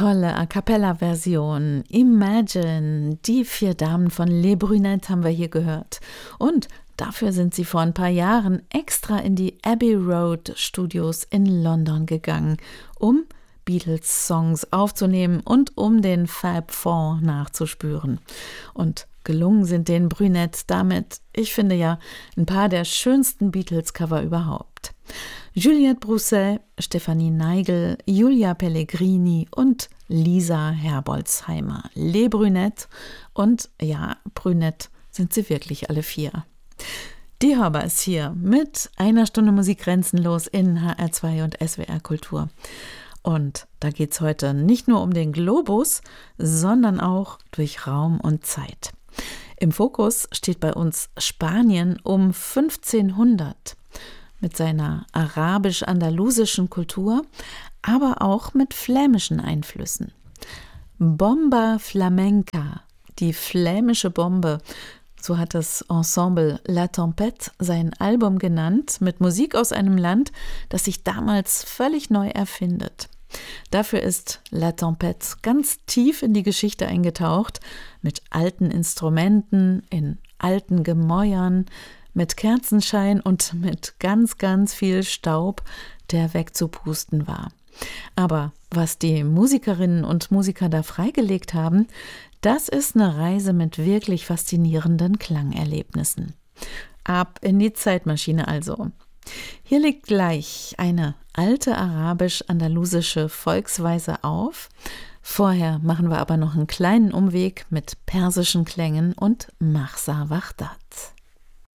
Tolle A-Cappella-Version. Imagine, die 4 Damen von Les Brunettes haben wir hier gehört. Und dafür sind sie vor ein paar Jahren extra in die Abbey Road Studios in London gegangen, um Beatles-Songs aufzunehmen und um den Fab Four nachzuspüren. Und gelungen sind den Brunettes damit, ich finde ja, ein paar der schönsten Beatles-Cover überhaupt. Juliette Brousset, Stefanie Neigel, Julia Pellegrini und Lisa Herbolzheimer. Les Brunettes und ja, Brünett sind sie wirklich alle 4. Die Hörbers hier mit einer Stunde Musik grenzenlos in HR2 und SWR Kultur. Und da geht's heute nicht nur um den Globus, sondern auch durch Raum und Zeit. Im Fokus steht bei uns Spanien um 1500 mit seiner arabisch-andalusischen Kultur, aber auch mit flämischen Einflüssen. Bomba Flamenca, die flämische Bombe, so hat das Ensemble La Tempête sein Album genannt, mit Musik aus einem Land, das sich damals völlig neu erfindet. Dafür ist La Tempête ganz tief in die Geschichte eingetaucht, mit alten Instrumenten, in alten Gemäuern, mit Kerzenschein und mit ganz, ganz viel Staub, der wegzupusten war. Aber was die Musikerinnen und Musiker da freigelegt haben, das ist eine Reise mit wirklich faszinierenden Klangerlebnissen. Ab in die Zeitmaschine also. Hier liegt gleich eine alte arabisch-andalusische Volksweise auf. Vorher machen wir aber noch einen kleinen Umweg mit persischen Klängen und Mahsa Wahdat.